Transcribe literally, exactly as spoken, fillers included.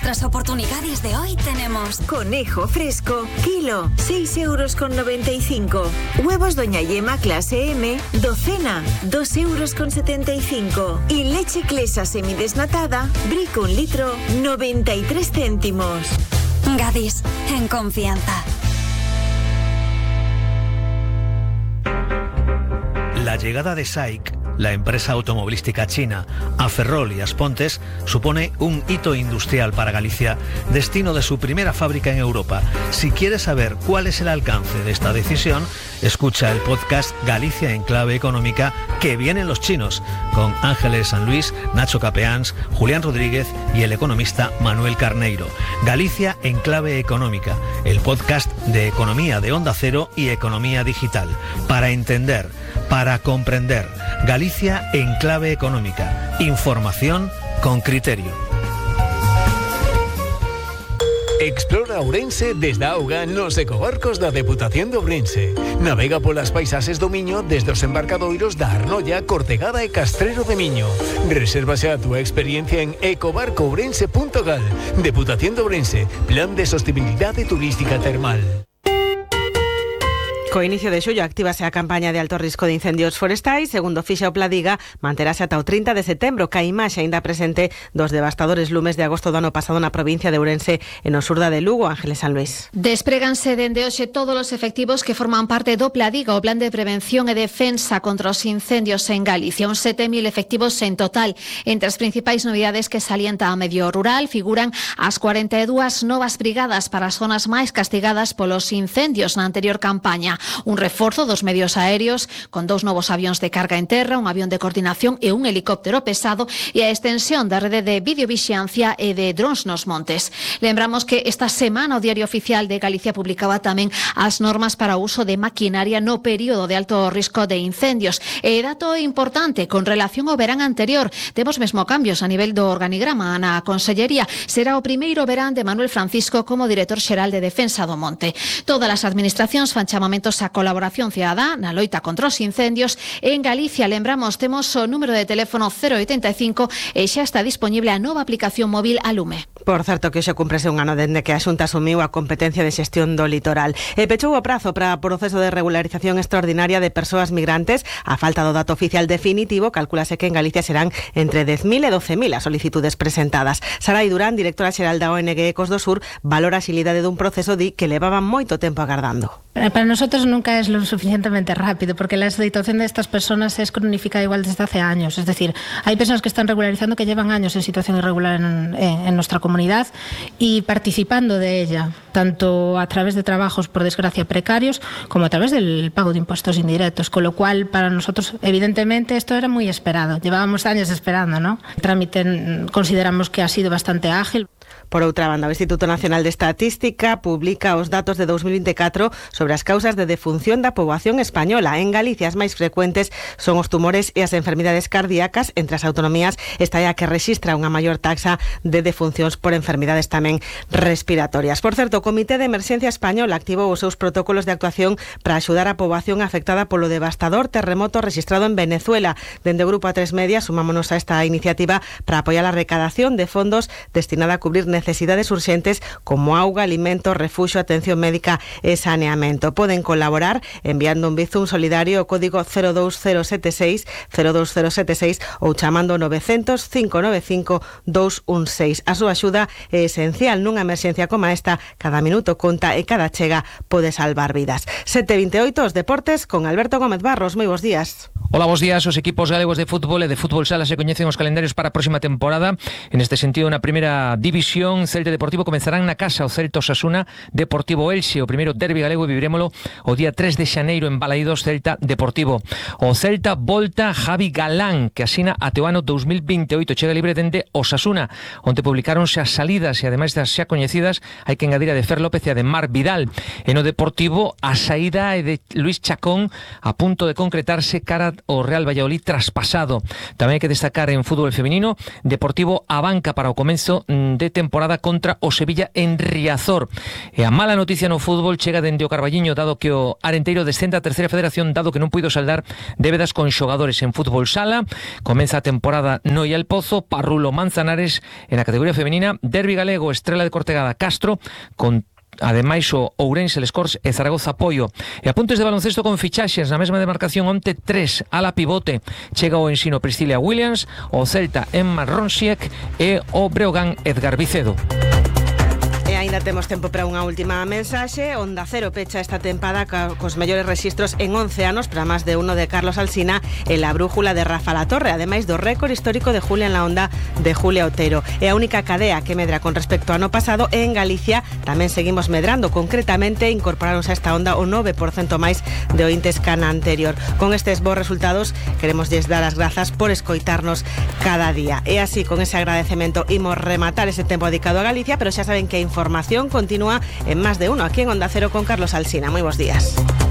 nuestras oportunidades de hoy tenemos conejo fresco, kilo, seis euros con noventa y cinco. Huevos Doña Yema clase M, docena, dos euros con setenta y cinco. Y leche Clesa semidesnatada, Brico un litro, noventa y tres céntimos. Gadis, en confianza. La llegada de S A I C, la empresa automovilística china, a Ferrol y Aspontes, supone un hito industrial para Galicia, destino de su primera fábrica en Europa. Si quieres saber cuál es el alcance de esta decisión, escucha el podcast Galicia en clave económica, que vienen los chinos, con Ángeles San Luis, Nacho Capeáns, Julián Rodríguez y el economista Manuel Carneiro. Galicia en clave económica, el podcast de economía de Onda Cero y economía digital. Para entender, para comprender. Galicia en clave económica. Información con criterio. Explora Ourense desde auga nos ecobarcos da Deputación de Ourense. Navega polas paisaxes do Miño desde os embarcadoiros da Arnolla, Cortegada e Castrero de Miño. Resérvase a túa experiencia en ecobarco ourense punto gal. Deputación de Ourense, Plan de Sostenibilidade Turística Termal. Co inicio de xullo actívase a campaña de alto risco de incendios forestais. Segundo fixa o Pladiga, manterase ata o trinta de setembro, que a imaxe aínda presente dos devastadores lumes de agosto do ano pasado na provincia de Ourense e no surda de Lugo. Ángeles San Luis. Despréganse dende hoxe todos os efectivos que forman parte do Pladiga, o Plan de Prevención e Defensa contra os Incendios en Galicia. Uns sete mil efectivos en total. Entre as principais novidades que salienta a medio rural figuran as cuarenta e dúas novas brigadas para as zonas máis castigadas polos incendios na anterior campaña. Un reforzo dos medios aéreos con dous novos avións de carga en terra, un avión de coordinación e un helicóptero pesado, e a extensión da rede de videovixiancia e de drons nos montes. Lembramos que esta semana o Diario Oficial de Galicia publicaba tamén as normas para o uso de maquinaria no período de alto risco de incendios. E dato importante, con relación ao verán anterior, temos mesmo cambios a nivel do organigrama na Consellería. Será o primeiro verán de Manuel Francisco como director xeral de Defensa do Monte. Todas as administracións fan chamamentos a colaboración cidadá na loita contra os incendios. En Galicia, lembramos, temos o número de teléfono cero oitenta e cinco e xa está disponible a nova aplicación móvil a Lume. Por certo, que hoxe cúmprese un ano dende que a Xunta asumiu a competencia de xestión do litoral. E pechou o prazo para o proceso de regularización extraordinaria de persoas migrantes. A falta do dato oficial definitivo, calculase que en Galicia serán entre dez mil e doce mil as solicitudes presentadas. Sarai Durán, directora xeral da O N G Ecos do Sur, valora a xilidade dun proceso di que levaban moito tempo agardando. Para nosotros nunca es lo suficientemente rápido, porque la situación de estas personas es cronificada igual desde hace años. Es decir, hay personas que están regularizando que llevan años en situación irregular en, en, en nuestra comunidad y participando de ella, tanto a través de trabajos, por desgracia, precarios, como a través del pago de impuestos indirectos. Con lo cual, para nosotros, evidentemente, esto era muy esperado. Llevábamos años esperando, ¿no? El trámite consideramos que ha sido bastante ágil. Por outra banda, o Instituto Nacional de Estatística publica os datos de dous mil vinte e catro sobre as causas de defunción da poboación española. En Galicia, as máis frecuentes son os tumores e as enfermidades cardíacas. Entre as autonomías está a que rexistra unha maior taxa de defuncións por enfermidades tamén respiratorias. Por certo, o Comité de Emerxencia Español activou os seus protocolos de actuación para axudar a poboación afectada polo devastador terremoto rexistrado en Venezuela. Dende o Grupo A tres Media sumámonos a esta iniciativa para apoiar a recadación de fondos destinada a cubrir necesidades urxentes como auga, alimentos, refuxo, atención médica e saneamento. Poden colaborar enviando un bizum solidario ao código cero dous cero sete seis cero dous cero sete seis ou chamando novecientos, cinco nove cinco, dous un seis. A súa axuda é esencial nunha emerxencia como esta. Cada minuto conta e cada chega pode salvar vidas. sete e vinte e oito, os deportes con Alberto Gómez Barros. Moi bons días. Hola, bons días. Os equipos galegos de fútbol e de fútbol sala se coñecen os calendarios para a próxima temporada. En este sentido, na primeira división, Celta Deportivo comenzarán na casa o Celta Osasuna, Deportivo Elxe. O primeiro derbi galego vivirémolo o día tres de xaneiro en Balaídos, Celta Deportivo. O Celta volta Javi Galán, que asina até o ano dous mil vinte e oito. Chega libre dende Osasuna, onde publicaronse as salidas e ademais das xa coñecidas, hai que engadir a de Fer López e a de Mar Vidal. E no Deportivo, a saída é de Luis Chacón, a punto de concretarse cara o Real Valladolid traspasado. Tamén hai que destacar en fútbol feminino, Deportivo abanca para o comenzo de temporada contra o Sevilla en Riazor. E a mala noticia no fútbol chega dende o Carballiño, dado que o Arenteiro descende a terceira federación, dado que non puido saldar débedas con xogadores en fútbol sala. Comeza a temporada Noia El Pozo, Parrulo Manzanares. En a categoría femenina, Derbi galego, Estrela de Cortegada Castro, con ademais o Ourense, Lescors e Zaragoza Apoio. E apuntes de baloncesto con fichaxes na mesma demarcación. Onte tres ala pivote chega o Ensino Priscila Williams, o Celta Emma Ronsiek e o Breogán Edgar Vicedo. E aínda temos tempo para unha última mensaxe. Onda Cero pecha esta tempada cos mellores rexistros en once anos, para máis de uno de Carlos Alsina e la brújula de Rafa Latorre, ademais do récord histórico de Julia en la onda de Julia Otero. É a única cadea que medra con respecto ao ano pasado, e en Galicia tamén seguimos medrando. Concretamente, incorporaronse a esta onda o nove por cento máis de ointes que na anterior. Con estes bons resultados, queremos lles dar as grazas por escoitarnos cada día. E así, con ese agradecemento, imos rematar ese tempo dedicado a Galicia, pero xa saben que a información continúa en Más de Uno, aquí en Onda Cero con Carlos Alsina. Moi bons días.